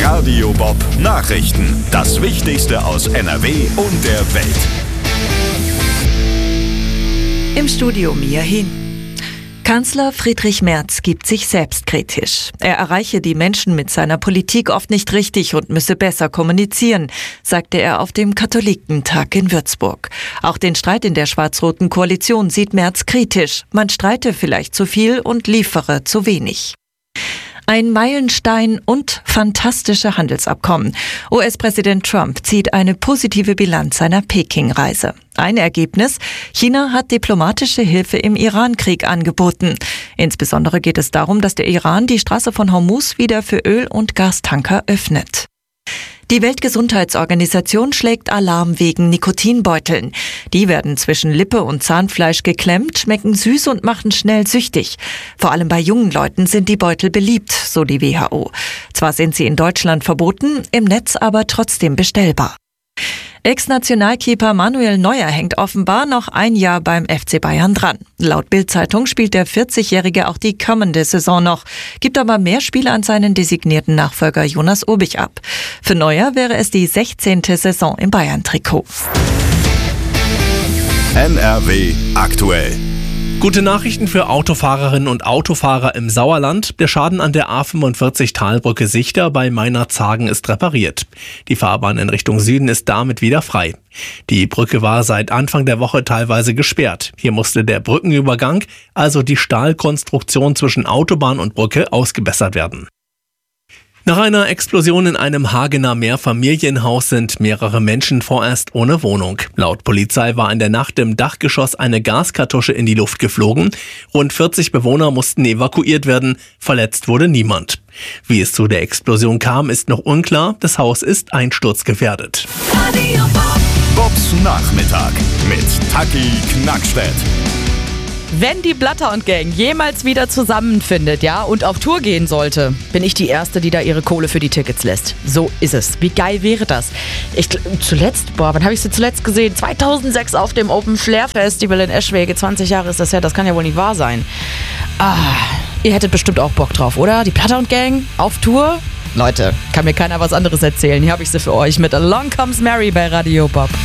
Radio Bob Nachrichten. Das Wichtigste aus NRW und der Welt. Im Studio Mia Hin. Kanzler Friedrich Merz gibt sich selbstkritisch. Er erreiche die Menschen mit seiner Politik oft nicht richtig und müsse besser kommunizieren, sagte er auf dem Katholikentag in Würzburg. Auch den Streit in der schwarz-roten Koalition sieht Merz kritisch. Man streite vielleicht zu viel und liefere zu wenig. Ein Meilenstein und fantastische Handelsabkommen. US-Präsident Trump zieht eine positive Bilanz seiner Peking-Reise. Ein Ergebnis: China hat diplomatische Hilfe im Iran-Krieg angeboten. Insbesondere geht es darum, dass der Iran die Straße von Hormuz wieder für Öl- und Gastanker öffnet. Die Weltgesundheitsorganisation schlägt Alarm wegen Nikotinbeuteln. Die werden zwischen Lippe und Zahnfleisch geklemmt, schmecken süß und machen schnell süchtig. Vor allem bei jungen Leuten sind die Beutel beliebt, so die WHO. Zwar sind sie in Deutschland verboten, im Netz aber trotzdem bestellbar. Ex-Nationalkeeper Manuel Neuer hängt offenbar noch ein Jahr beim FC Bayern dran. Laut Bild-Zeitung spielt der 40-Jährige auch die kommende Saison noch, gibt aber mehr Spiele an seinen designierten Nachfolger Jonas Urbich ab. Für Neuer wäre es die 16. Saison im Bayern-Trikot. NRW aktuell. Gute Nachrichten für Autofahrerinnen und Autofahrer im Sauerland. Der Schaden an der A45 Talbrücke Sichter bei Meinerzhagen ist repariert. Die Fahrbahn in Richtung Süden ist damit wieder frei. Die Brücke war seit Anfang der Woche teilweise gesperrt. Hier musste der Brückenübergang, also die Stahlkonstruktion zwischen Autobahn und Brücke, ausgebessert werden. Nach einer Explosion in einem Hagener Mehrfamilienhaus sind mehrere Menschen vorerst ohne Wohnung. Laut Polizei war in der Nacht im Dachgeschoss eine Gaskartusche in die Luft geflogen. Rund 40 Bewohner mussten evakuiert werden. Verletzt wurde niemand. Wie es zu der Explosion kam, ist noch unklar. Das Haus ist einsturzgefährdet. Bobs Nachmittag mit Taki Knackstedt. Wenn die Blatter und Gang jemals wieder zusammenfindet, ja, und auf Tour gehen sollte, bin ich die Erste, die da ihre Kohle für die Tickets lässt. So ist es. Wie geil wäre das? Wann habe ich sie zuletzt gesehen? 2006 auf dem Open Flair Festival in Eschwege. 20 Jahre ist das her, das kann ja wohl nicht wahr sein. Ihr hättet bestimmt auch Bock drauf, oder? Die Blatter und Gang auf Tour? Leute, kann mir keiner was anderes erzählen. Hier habe ich sie für euch mit Along Comes Mary bei Radio Bob.